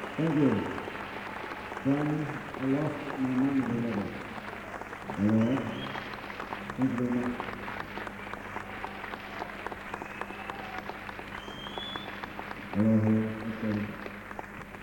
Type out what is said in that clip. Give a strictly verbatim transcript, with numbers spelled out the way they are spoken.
Thank you. John, I lost my mind a little. Hello? Thank you very much. Hello, hello. Okay.